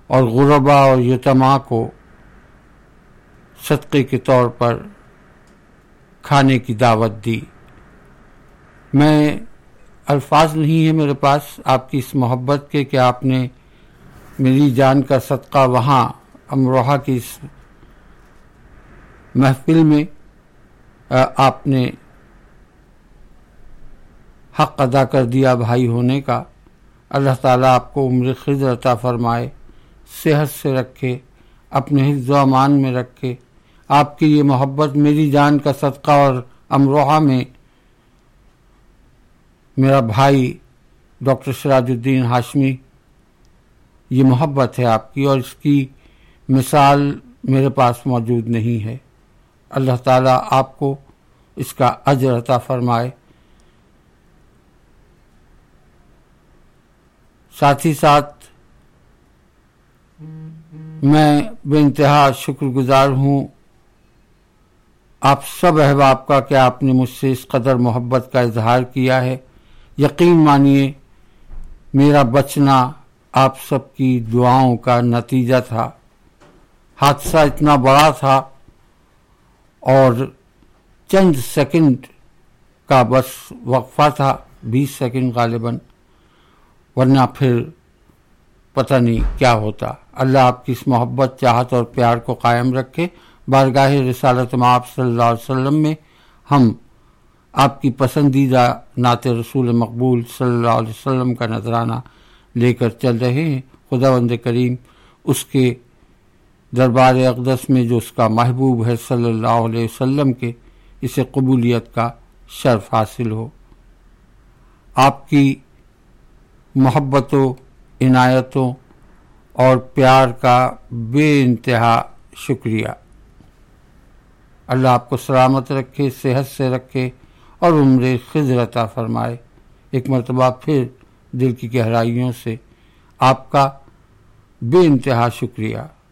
اور غربا اور یتیما کو صدقے کے طور پر کھانے کی دعوت دی۔ میں الفاظ نہیں ہے میرے پاس آپ کی اس محبت کے کہ آپ نے میری جان کا صدقہ وہاں امروہہ کی اس محفل میں آپ نے حق ادا کر دیا بھائی ہونے کا۔ اللہ تعالیٰ آپ کو عمر خضر عطا فرمائے، صحت سے رکھے، اپنے حفظ و امان میں رکھے۔ آپ کی یہ محبت میری جان کا صدقہ اور امروہہ میں میرا بھائی ڈاکٹر سراج الدین ہاشمی، یہ محبت ہے آپ کی، اور اس کی مثال میرے پاس موجود نہیں ہے۔ اللہ تعالیٰ آپ کو اس کا اجر عطا فرمائے۔ ساتھ ہی ساتھ میں بے انتہا شکر گزار ہوں آپ سب احباب کا کہ آپ نے مجھ سے اس قدر محبت کا اظہار کیا ہے۔ یقین مانیے میرا بچنا آپ سب کی دعاؤں کا نتیجہ تھا۔ حادثہ اتنا بڑا تھا اور چند سیکنڈ کا بس وقفہ تھا، 20 سیکنڈ غالباً، ورنہ پھر پتہ نہیں کیا ہوتا۔ اللہ آپ کی اس محبت، چاہت اور پیار کو قائم رکھے۔ بارگاہ رسالت مآب صلی اللہ علیہ وسلم میں ہم آپ کی پسندیدہ نعت رسول مقبول صلی اللہ علیہ وسلم کا نذرانہ لے کر چل رہے ہیں۔ خداوند کریم اس کے دربار اقدس میں جو اس کا محبوب ہے صلی اللہ علیہ وسلم کے، اسے قبولیت کا شرف حاصل ہو۔ آپ کی محبتوں، عنایتوں اور پیار کا بے انتہا شکریہ۔ اللہ آپ کو سلامت رکھے، صحت سے رکھے اور عمر خضر عطا فرمائے۔ ایک مرتبہ پھر دل کی گہرائیوں سے آپ کا بے انتہا شکریہ۔